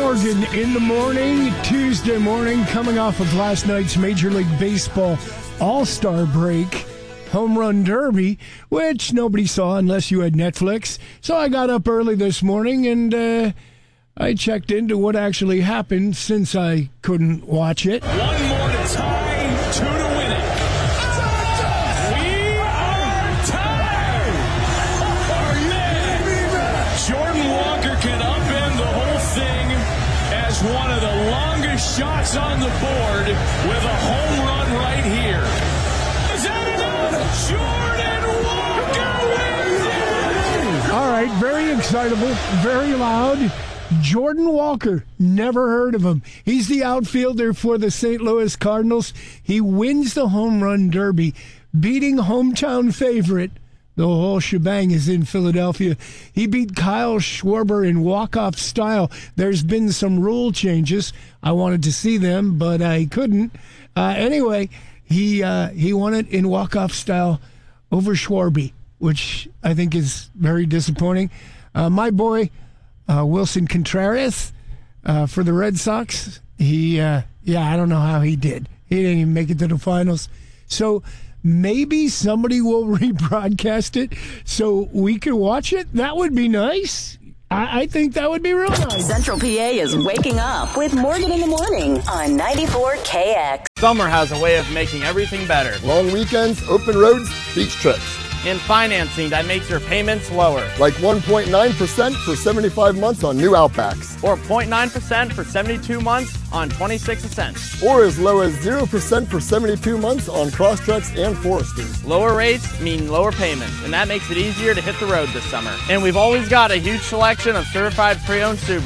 Morgan in the morning, Tuesday morning, coming off of last night's Major League Baseball All-Star break, Home Run Derby, which nobody saw unless you had Netflix. So I got up early this morning and I checked into what actually happened since I couldn't watch it. One more to tie, two to win it. We are tied! Oh, man! Jordan Walker can upend the whole thing as one of the longest shots on the board with a home run right here. Is that enough? Jordan Walker wins it! All right, very excitable, very loud. Jordan Walker, never heard of him. He's the outfielder for the St. Louis Cardinals. He wins the Home Run Derby, beating hometown favorite. The whole shebang is in Philadelphia. He beat Kyle Schwarber in walk-off style. There's been some rule changes. I wanted to see them, but I couldn't. Anyway, he won it in walk-off style over Schwarber, which I think is very disappointing. My boy, Wilson Contreras, for the Red Sox, I don't know how he did. He didn't even make it to the finals. So maybe somebody will rebroadcast it so we can watch it. That would be nice. I think that would be real nice. Central PA is waking up with Morgan in the morning on 94 KX. Summer has a way of making everything better. Long weekends, open roads, beach trips. And financing that makes your payments lower. Like 1.9% for 75 months on new Outbacks. Or 0.9% for 72 months on 26 Ascents. Or as low as 0% for 72 months on Crosstreks and Foresters. Lower rates mean lower payments, and that makes it easier to hit the road this summer. And we've always got a huge selection of certified pre-owned Subarus.